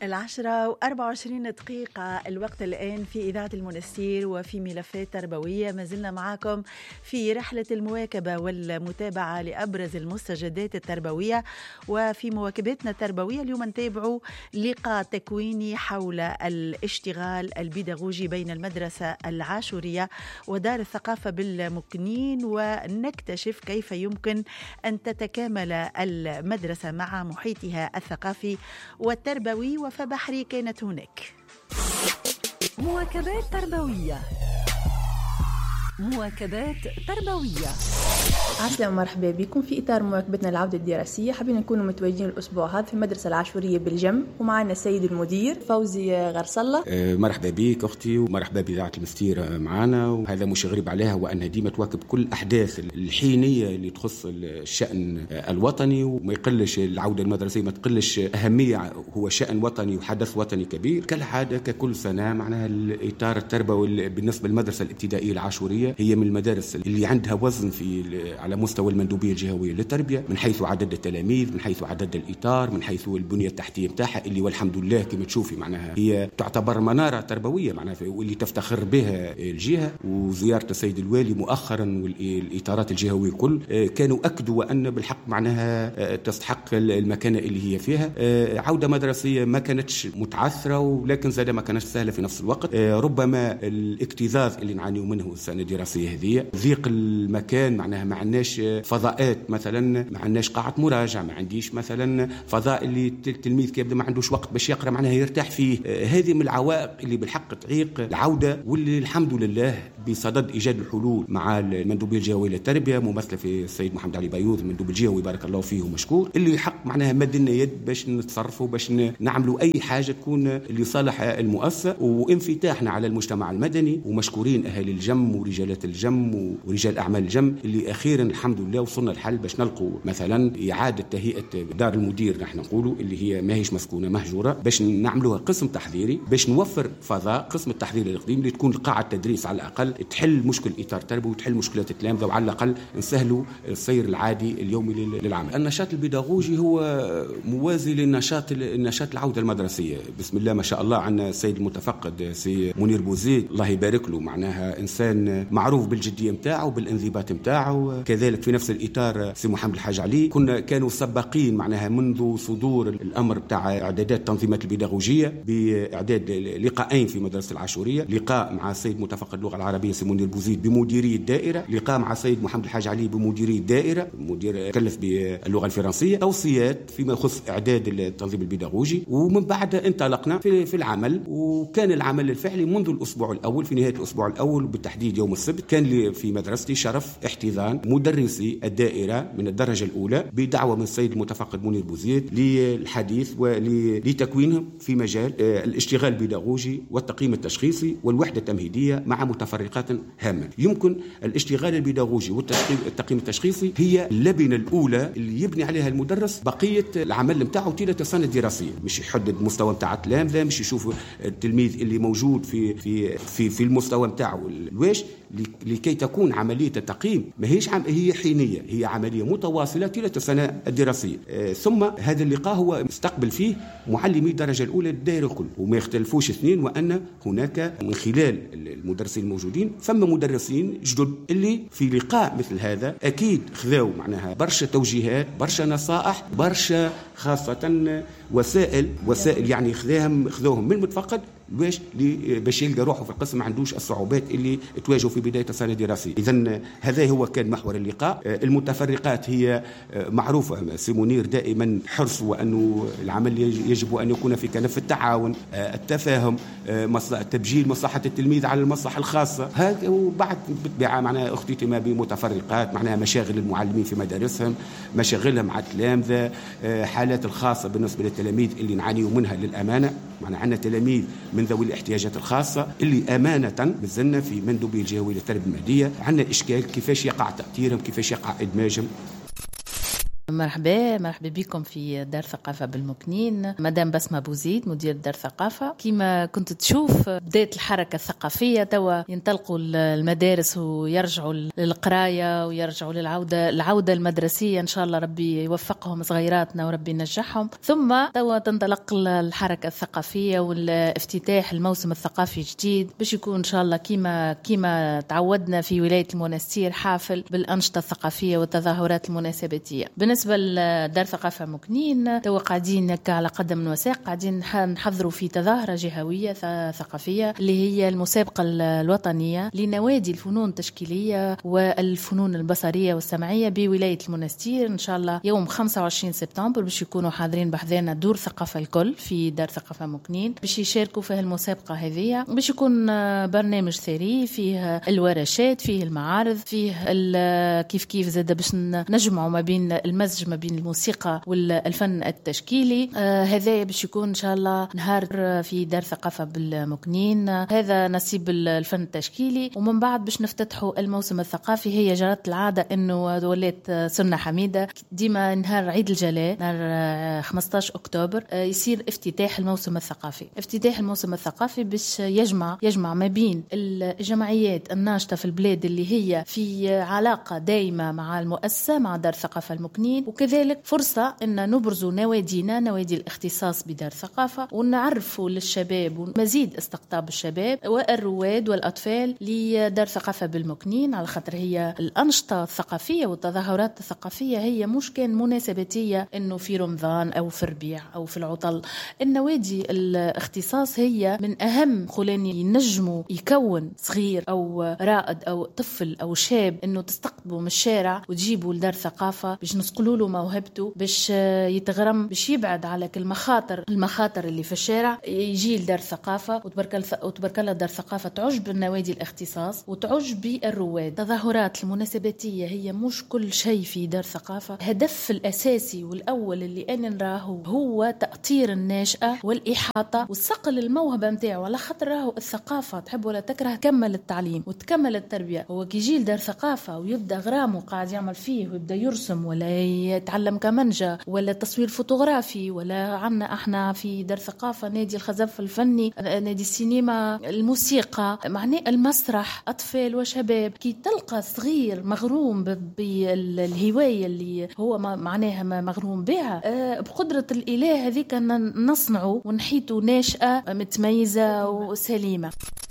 10:24 الوقت الآن في إذاعة المنستير وفي ملفات تربوية. ما زلنا معكم في رحلة المواكبة والمتابعة لأبرز المستجدات التربوية. وفي مواكبتنا التربوية اليوم نتابع لقاء تكويني حول الاشتغال البيداغوجي بين المدرسة العاشورية ودار الثقافة بالمكنين، ونكتشف كيف يمكن أن تتكامل المدرسة مع محيطها الثقافي والتربوي. فبحري كانت هناك مواكبات تربوية. مواكبات تربوية. عسلامة، مرحبا بكم في إطار مواكبتنا العودة الدراسية. حابين نكونوا متواجدين الأسبوع هذا في المدرسة العاشورية بالجم، ومعنا السيد المدير فوزي غرسلة. مرحبا بك أختي، ومرحبا بإذاعة المستير معنا. وهذا مش غريب عليها، وأنها ديما تواكب كل أحداث الحينية اللي تخص الشأن الوطني، وما يقلش العودة المدرسية ما تقلش أهمية، هو شأن وطني وحدث وطني كبير كالعادة ككل سنة. معناها الإطار التربوي بالنسبة للمدرسة الابتدائية العاشورية هي من المدارس اللي عندها وزن على مستوى المندوبية الجهوية للتربية، من حيث عدد التلاميذ، من حيث عدد الإطار، من حيث البنية التحتية متاعها، اللي والحمد لله كما تشوفي معناها هي تعتبر منارة تربوية معناها، واللي تفتخر بها الجهة. وزيارة السيد الوالي مؤخرا والإطارات الجهوية الكل كانوا أكدوا وأن بالحق معناها تستحق المكانة اللي هي فيها. عودة مدرسية ما كانتش متعثرة، ولكن زاد ما كانتش سهلة في نفس الوقت. ربما الاكتظاظ اللي نعانيوا منه السنة الدراسية هذه، ضيق المكان معناها ما عندناش فضاءات مثلا، ما عندناش قاعة مراجعة، ما عنديش مثلا فضاء اللي التلميذ كيبدا ما عندوش وقت باش يقرأ معناها يرتاح فيه. هذه من العوائق اللي بالحق تعيق العودة، واللي الحمد لله بصدد إيجاد الحلول مع المندوبية الجهوية للتربية ممثلة في السيد محمد علي بيوض المندوب الجهوي بارك الله فيه ومشكور، اللي يحق معناها مدنا يد باش نتصرفوا باش نعملوا أي حاجة تكون لصالح المؤسسة وانفتاحنا على المجتمع المدني. ومشكورين أهالي الجم ورجالات الجم ورجال أعمال الجم اللي أخيرا الحمد لله وصلنا الحل باش نلقوا مثلا إعادة تهيئة دار المدير نحن نقولوا اللي هي ما هيش مسكونة مهجورة، باش نعملوها قسم تحضيري باش نوفر فضاء قسم التحضير الإقليمي اللي تكون قاعة تدريس على الأقل تحل مشكل إطار تربوي وتحل مشكلات التلامذة، وعلى الأقل نسهلوا السير العادي اليومي للعمل. النشاط البيداغوجي هو موازي للنشاط العودة المدرسية. بسم الله ما شاء الله عندنا السيد المتفقد سي منير بوزيد الله يبارك له، معناها إنسان معروف بالجدية متاعه وبالانضباط متاعه. كذلك في نفس الإطار سي محمد الحاج علي، كانوا سباقين معناها منذ صدور الأمر بتاع إعدادات التنظيمات البيداغوجية بإعداد لقاءين في مدرسة العاشورية، لقاء مع السيد متفقد اللغة العربية سي منير بوزيد بمديرية الدائرة، لقاء مع السيد محمد الحاج علي بمديرية الدائرة، مدير كلف باللغة الفرنسية، توصيات فيما يخص إعداد التنظيم البيداغوجي. ومن بعد انطلقنا في العمل، وكان العمل الفعلي منذ الأسبوع الأول، في نهاية الأسبوع الأول بالتحديد يوم السبت كان لي في مدرستي شرف احتضان مدرسي الدائرة من الدرجة الأولى بدعوة من السيد المتفقد منير بوزيد للحديث ولتكوينهم في مجال الاشتغال البيداغوجي والتقييم التشخيصي والوحدة التمهيدية مع متفرقات هامة. يمكن الاشتغال البيداغوجي والتقييم التشخيصي هي اللبنة الأولى اللي يبني عليها المدرس بقية العمل متاعه طيلة السنة الدراسية، مش يحدد مستوى متاع التلامذة، مش يشوف التلميذ اللي موجود في المستوى متاعه الواش، لكي تكون عملية التقييم ما هي حينية، هي عملية متواصلة طيلة السنة الدراسية. ثم هذا اللقاء هو مستقبل فيه معلمي الدرجة الأولى الدائرة الكل، وما يختلفوش اثنين، وأن هناك من خلال المدرسين الموجودين ثم مدرسين جدد اللي في لقاء مثل هذا أكيد خذوا معناها برشا توجيهات، برشا نصائح، برشا خاصة وسائل يعني خذوهم من المتفقد باش يلقى روحه في القسم ما عندوش الصعوبات اللي تواجهه في بداية السنة الدراسية. إذن هذا هو كان محور اللقاء. المتفرقات هي معروفة، سي منير دائما حرص وأنه العمل يجب أن يكون في كنف التعاون، التفاهم، تبجيل مصلحة التلميذ على المصلحة الخاصة. هذا وبعد بالطبيعة معناها اختتم بمتفرقات معناها مشاغل المعلمين في مدارسهم، مشاغلهم مع التلامذة، حالات الخاصة بالنسبة للتلاميذ اللي نعانيوا منها للأمانة. معنا عندنا تلاميذ من ذوي الاحتياجات الخاصة اللي أمانة بزلنا في مندوبية الجهوية للتربية المهدية عندنا إشكال كيفاش يقع تأثيرهم، كيفاش يقع إدماجهم. مرحبا بكم في دار ثقافة بالمكنين. مدام بسمة بوزيد مدير دار ثقافة. كما كنت تشوف بداية الحركة الثقافية، توا ينطلقوا المدارس ويرجعوا للقراية ويرجعوا العودة المدرسية. إن شاء الله ربي يوفقهم صغيراتنا وربي ينجحهم. ثم توا تنطلق الحركة الثقافية والافتتاح الموسم الثقافي الجديد باش يكون إن شاء الله كما تعودنا في ولاية المنستير حافل بالأنشطة الثقافية والتظاهرات المناسباتية. بالنسبة لدار ثقافة مكنين توا قاعدين على قدم وساق قاعدين نحضروا في تظاهرة جهوية ثقافية اللي هي المسابقة الوطنية لنوادي الفنون التشكيلية والفنون البصرية والسمعية بولاية المنستير. إن شاء الله يوم 25 سبتمبر باش يكونوا حاضرين بحذانا دور ثقافة الكل في دار ثقافة مكنين باش يشاركوا في المسابقة هذه. باش يكون برنامج ثري فيه الورشات، فيه المعارض، فيه كيف زاد باش نجمعوا ما بين المزج ما بين الموسيقى والفن التشكيلي. هذا باش يكون إن شاء الله نهار في دار ثقافة بالمكنين. هذا نصيب الفن التشكيلي. ومن بعد باش نفتتحوا الموسم الثقافي. هي جرت العادة إنه ولات سنة حميدة ديما نهار عيد الجلاء نهار 15 أكتوبر يصير افتتاح الموسم الثقافي. افتتاح الموسم الثقافي باش يجمع ما بين الجمعيات الناشطة في البلاد اللي هي في علاقة دائمة مع المؤسسة مع دار ثقافة المكنين، وكذلك فرصة إن نبرزوا نوادينا نوادي الاختصاص بدار ثقافة ونعرفوا للشباب ومزيد استقطاب الشباب والرواد والأطفال لدار ثقافة بالمكنين، على خاطر هي الأنشطة الثقافية والتظاهرات الثقافية هي مش كان مناسباتية إنه في رمضان أو في ربيع أو في العطل. النوادي الاختصاص هي من أهم خلاني ينجموا يكون صغير أو رائد أو طفل أو شاب إنه تستقطبوا من الشارع وتجيبوا لدار ثقافة باش نسقلوا له موهبته باش يتغرم باش يبعد على المخاطر اللي في الشارع، يجي لدار ثقافة. وتبارك الله دار ثقافة تعجب النوادي الاختصاص وتعجب بالرواد. تظاهرات المناسباتية هي مش كل شيء في دار ثقافة. هدف الأساسي والأول اللي أنا نراه هو تأطير الناشئة والإحاطة والصقل الموهبة متاعه، على خاطر راهو الثقافة تحب ولا تكره كمل التعليم وتكمل التربية. هو كي يجي لدار ثقافة ويبدأ غرامه قاعد يعمل فيه ويبدأ يرسم ولا يتعلم كمنجة ولا تصوير فوتوغرافي، ولا عنا احنا في دار ثقافة نادي الخزف الفني، نادي السينما، الموسيقى، معناه المسرح، أطفال وشباب. كي تلقى صغير مغروم بالهواية اللي هو معناها مغروم بها بقدرة الإله هذيك نصنعه ونحيته ناشئة متميزة وسليمة.